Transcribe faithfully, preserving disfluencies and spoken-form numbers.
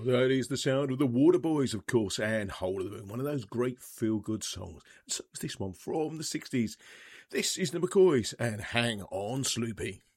That is the sound of the Waterboys, of course, and Hole of the Moon, one of those great feel-good songs. And so is this one from the sixties. This is the McCoys, and Hang On Sloopy.